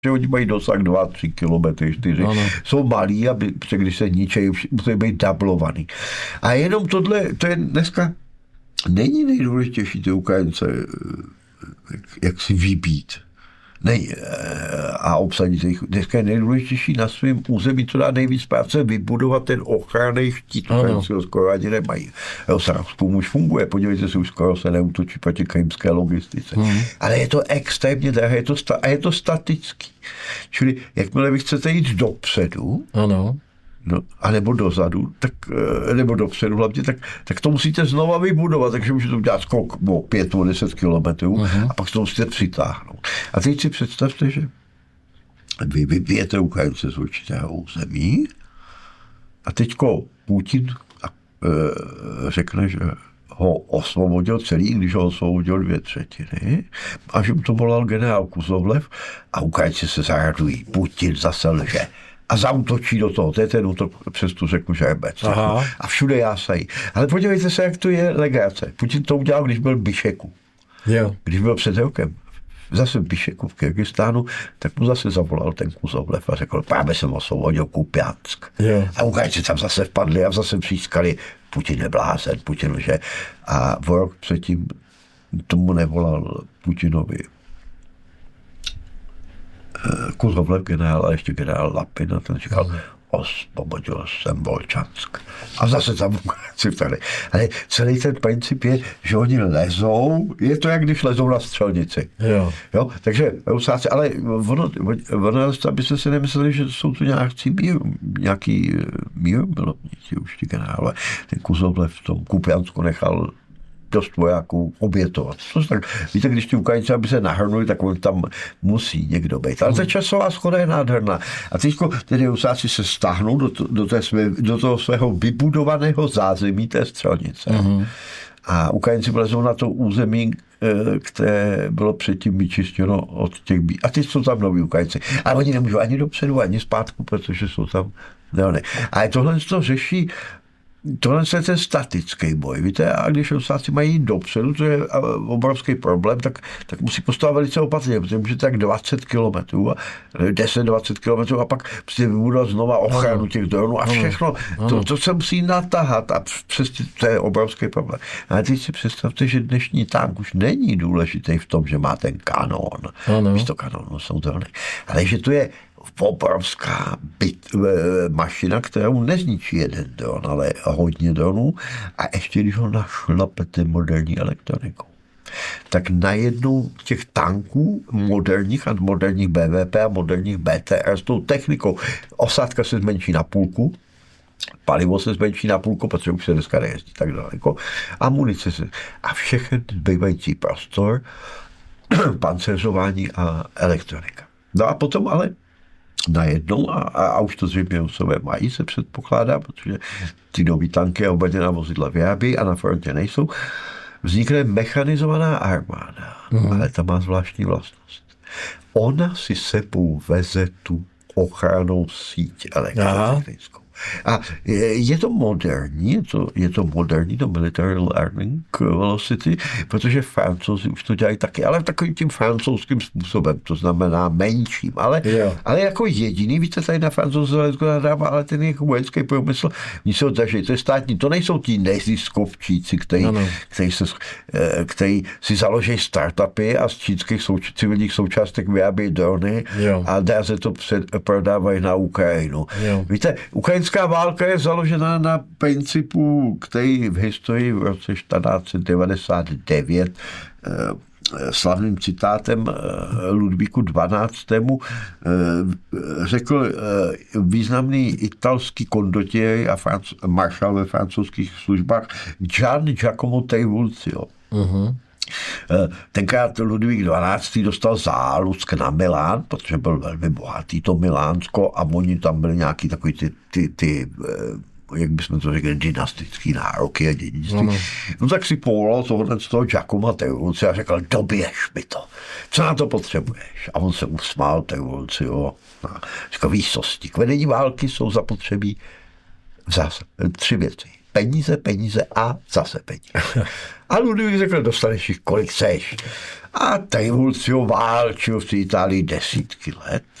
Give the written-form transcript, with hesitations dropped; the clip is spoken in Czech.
že oni mají dosah 2-3 kilometry, 4. Ano. Jsou malí, aby, když se ničejí, musí být dublovaný. A jenom tohle, to je dneska není nejdůležitější ty Ukrajince, jak si vybít. A obsadit jich. Dneska je nejdůležitější na svém území, to dá nejvíc práce, vybudovat ten ochranný štít, který skoro ani nemají. Saravskou už funguje, podívejte se, už skoro se neútočí proti krymské logistice. Ale je to extrémně drahé, je to statický. Čili jakmile vy chcete jít dopředu, anebo dozadu, nebo dopředu hlavně, tak to musíte znova vybudovat, takže můžete udělat skok o 5-10 kilometrů a pak to musíte přitáhnout. A teď si představte, že vy vybijete Ukrajince z určitého území a teďko Putin řekne, že ho osvobodil celý, když ho osvobodil 2/3 a že mu to volal generál Kuzovlev a Ukrajinci se zaradují. Putin zase lže. A zaútočí do toho. To je ten útok přes tu řeku Žerbec. A všude jásají. Ale podívejte se, jak to je legrace. Putin to udělal, když byl v Bišeku. Jo. Když byl před rokem. Zase v Bišeku v Kyrgyzstánu, tak mu zase zavolal ten Kuzovlev a řekl, právě jsem osvobodil Kupiansk. A Ukrajinci tam zase vpadli a zase přískali. Putin je blázen, Putin lže. A o rok předtím tomu nevolal Putinovi Kuzovlev generál a ještě generál Lapin a ten říkal, osvobodil jsem Volčansk. A zase tam si vtali. Ale celý ten princip je, že oni lezou, je to jak když lezou na střelnici. Jo? Takže Rusáci, ale ono, abyste si nemysleli, že jsou tu nějaký mírumilovníci už ti generálové. Ten Kuzovlev v tom Kupiansku nechal dost vojáků obětovat. Víte, když ty Ukrajinci, aby se nahrnuli, tak on tam musí někdo být. Ale ta časová schoda je nádherná. A teďko tedy Rusáci se stáhnou do toho svého vybudovaného zázemí té střelnice. A Ukrajinci vlezou na to území, které bylo předtím vyčištěno od těch A teď jsou tam noví Ukrajinci. Ale oni nemůžou ani dopředu, ani zpátku, protože jsou tam ne. A tohle to řeší. Tohle je ten statický boj, víte, a když Rusáci mají jít dopředu, to je obrovský problém, tak musí postavit velice opatrně, protože můžete tak 20 kilometrů, 10-20 kilometrů a pak musíte vybudovat znova ochranu těch dronů a všechno, to se musí natahat a to je obrovský problém. A teď si představte, že dnešní tank už není důležitý v tom, že má ten kanón, místo kanónu jsou drony, ale že to je obrovská mašina, kterou nezničí jeden dron, ale hodně dronů a ještě když ho našlapete moderní elektronikou. Tak najednou těch tanků moderních a moderních BVP a moderních BTR s tou technikou osádka se zmenší na půlku, palivo se zmenší na půlku, protože už se dneska nejezdí tak daleko, a munice se a všechny zbývající prostor, pancéřování a elektronika. No a potom ale najednou, a už to zřejmě Rusové mají, se předpokládá, protože ty nový tanky a obrněná vozidla vyrábí a na frontě nejsou, vznikne mechanizovaná armáda, ale ta má zvláštní vlastnost. Ona si sebou veze tu ochranou síť elektrotechnickou. A je to moderní, to military learning velocity, protože Francouzi už to dělají taky, ale takovým tím francouzským způsobem, to znamená menším, ale jako jediný, víte, tady na Francouzi nadává, ale ten jejich vojenský průmysl, oni se ho drží, to je státní, to nejsou tí neziskovčíci, kteří si založí startupy a z čínských civilních součástek vyrábějí drony a dá se to prodávají na Ukrajinu. Víte, ukrajinská válka je založena na principu, který v historii v roce 1499 slavným citátem Ludvíku XII. Řekl významný italský kondottier a maršál ve francouzských službách Gian Giacomo Trivulzio. Tenkrát Ludvík XII. Dostal zálusk na Milán, protože byl velmi bohatý to Milánsko a oni tam byli nějaký takový ty jak bychom to řekli, dynastický nároky a dědictví. No tak si povolal tohle z toho Giacomo Trivulzia a řekl, doběž mi to. Co na to potřebuješ? A on se usmál Trivulzio. Říkal, výsosti. K vedení války jsou zapotřebí 3 věci. peníze a zase peníze. A Ludvík řekl, dostaneš jich kolik chceš. A Trivulzio válčil v Itálii desítky let